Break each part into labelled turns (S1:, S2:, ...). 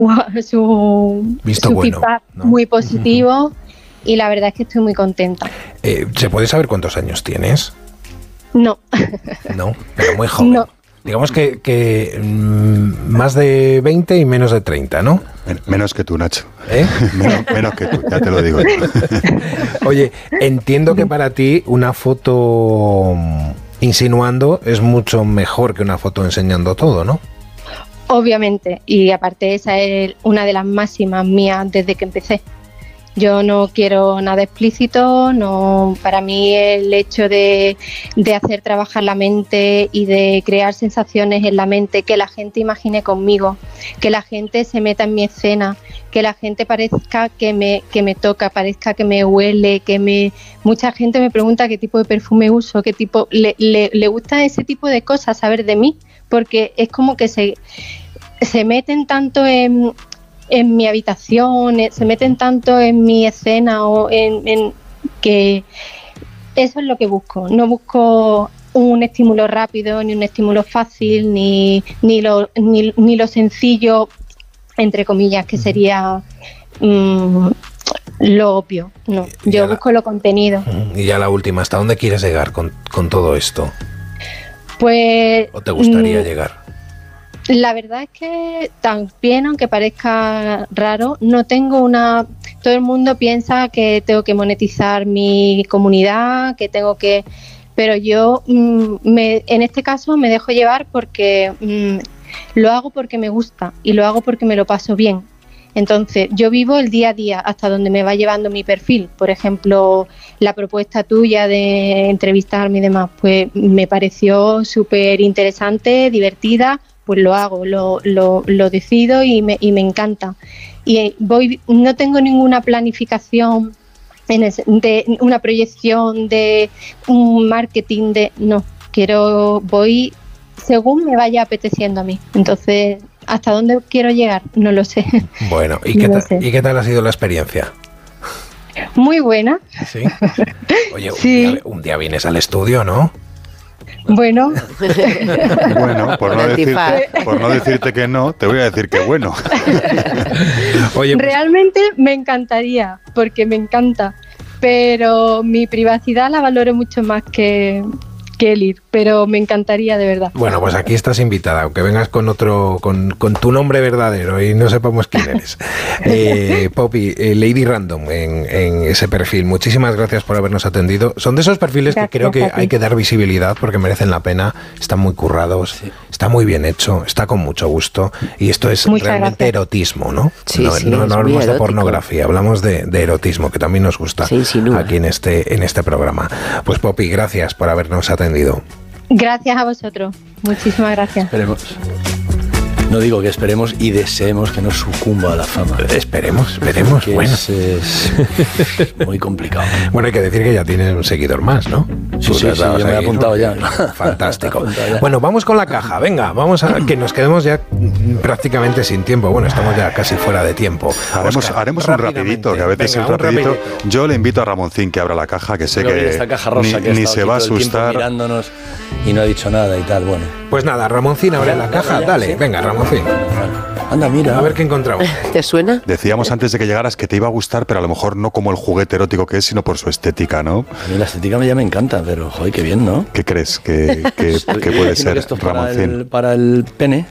S1: Visto bueno,
S2: feedback,
S1: ¿no?
S2: Muy positivo, y la verdad es que estoy muy contenta.
S1: ¿Se puede saber cuántos años tienes?
S2: No.
S1: No, pero muy joven.
S2: No.
S1: Digamos que más de 20 y menos de 30, ¿no?
S3: Menos que tú, Nacho.
S1: ¿Eh?
S3: Menos que tú, ya te lo digo.
S1: Oye, entiendo que para ti una foto insinuando es mucho mejor que una foto enseñando todo, ¿no?
S2: Obviamente, y aparte esa es una de las máximas mías desde que empecé. Yo no quiero nada explícito, no. Para mí el hecho de hacer trabajar la mente y de crear sensaciones en la mente, que la gente imagine conmigo, que la gente se meta en mi escena, que la gente parezca que me toca, parezca que me huele, mucha gente me pregunta qué tipo de perfume uso, qué tipo le gusta ese tipo de cosas, saber de mí, porque es como que se meten tanto en mi habitación, se meten tanto en mi escena o en que eso es lo que busco. No busco un estímulo rápido, ni un estímulo fácil, ni lo sencillo, entre comillas, que sería lo obvio. No, yo busco lo contenido.
S1: Y ya la última, ¿hasta dónde quieres llegar con todo esto?
S2: Pues...
S1: ¿O te gustaría llegar?
S2: La verdad es que también, aunque parezca raro, no tengo una... Todo el mundo piensa que tengo que monetizar mi comunidad, que tengo que... Pero yo en este caso me dejo llevar porque lo hago porque me gusta y lo hago porque me lo paso bien. Entonces yo vivo el día a día hasta donde me va llevando mi perfil. Por ejemplo, la propuesta tuya de entrevistarme y demás, pues me pareció súper interesante, divertida. Pues lo hago, lo decido y me encanta. Y no tengo ninguna planificación de una proyección, de un marketing, voy según me vaya apeteciendo a mí. Entonces, ¿hasta dónde quiero llegar? No lo sé.
S1: Bueno, ¿y qué tal ha sido la experiencia?
S2: Muy buena.
S1: ¿Sí? Oye,
S2: sí.
S1: Un día vienes al estudio, ¿no?
S2: Bueno,
S3: por no decirte que no, te voy a decir que bueno.
S1: Oye, pues,
S2: realmente me encantaría, porque me encanta, pero mi privacidad la valoro mucho más que el ir, pero me encantaría de verdad.
S1: Bueno, pues aquí estás invitada, aunque vengas con con tu nombre verdadero y no sepamos quién eres. Poppy, Lady Random en ese perfil, muchísimas gracias por habernos atendido. Son de esos perfiles que creo que hay que dar visibilidad porque merecen la pena, están muy currados, está muy bien hecho, está con mucho gusto y esto es realmente erotismo, ¿no?
S4: Sí,
S1: no hablamos de pornografía, hablamos de erotismo, que también nos gusta aquí en este programa. Pues Poppy, gracias por habernos atendido.
S2: Gracias a vosotros, muchísimas gracias.
S5: Esperemos. No digo que esperemos y deseemos que no sucumba a la fama.
S1: Veremos. Bueno,
S5: es muy complicado.
S1: Bueno, hay que decir que ya tiene un seguidor más, ¿no?
S5: Sí, yo me he apuntado ya.
S1: Fantástico. Bueno, vamos con la caja. Venga, vamos a que nos quedemos ya prácticamente sin tiempo. Bueno, estamos ya casi fuera de tiempo.
S3: Haremos un rapidito, que a veces el rapidito. Yo le invito a Ramoncín que abra la caja, que sé que
S5: esta caja rosa
S3: ni se va a asustar.
S5: Mirándonos y no ha dicho nada y tal. Bueno.
S1: Pues nada, Ramoncín, abre la caja. Dale, venga, Ramoncín.
S5: Anda, mira.
S1: A ver qué encontramos.
S4: ¿Te suena?
S3: Decíamos antes de que llegaras que te iba a gustar, pero a lo mejor no como el juguete erótico que es, sino por su estética, ¿no?
S5: A mí la estética ya me encanta, pero joder, qué bien, ¿no?
S3: ¿Qué crees que puede ser,
S5: esto
S3: Ramoncín?
S5: Para el pene.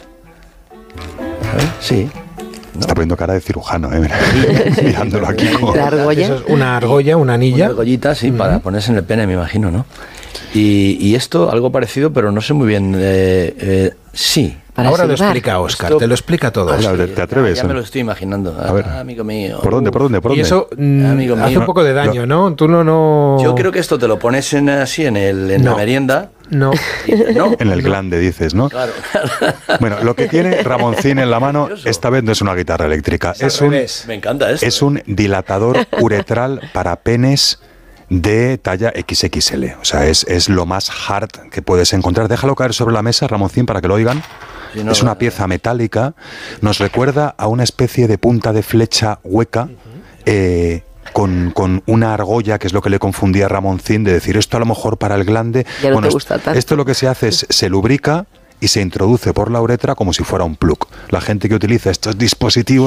S5: Sí.
S3: ¿No? Está poniendo cara de cirujano, mirándolo aquí.
S4: ¿La argolla?
S1: Eso es una argolla, una anilla.
S5: Una argollita, sí, para ponerse en el pene, me imagino, ¿no? Y esto, algo parecido, pero no sé muy bien. Sí.
S1: Ahora lo explica Óscar, te lo explica todo.
S3: ¿Te atreves?
S5: Ya me lo estoy imaginando.
S3: A ver,
S5: amigo mío.
S3: ¿Por dónde?
S1: Y eso hace un poco de daño, ¿no? Tú no...
S5: Yo creo que esto te lo pones en la merienda.
S1: No.
S3: En el glande, dices, ¿no?
S5: Claro.
S3: Bueno, lo que tiene Ramoncín en la mano, esta vez no es una guitarra eléctrica.
S5: Me encanta esto.
S3: Es un dilatador uretral para penes de talla XXL. O sea, es lo más hard que puedes encontrar. Déjalo caer sobre la mesa, Ramoncín, para que lo oigan. Sí, es una pieza metálica. Nos recuerda a una especie de punta de flecha hueca con una argolla, que es lo que le confundía a Ramoncín, de decir esto a lo mejor para el glande.
S4: Ya no te gusta tanto.
S3: Esto lo que se hace es se lubrica y se introduce por la uretra como si fuera un plug. La gente que utiliza estos dispositivos